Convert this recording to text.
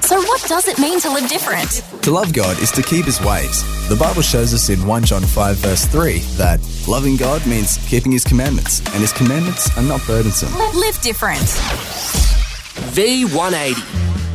So what does it mean to live different? To love God is to keep his ways. The Bible shows us in 1 John 5 verse 3 that loving God means keeping his commandments, and his commandments are not burdensome. Live different. V180.